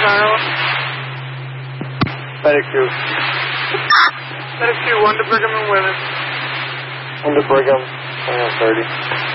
Iowa. Medic 2. Medic 2, 1 to Brigham and Women. 1 to Brigham, 30.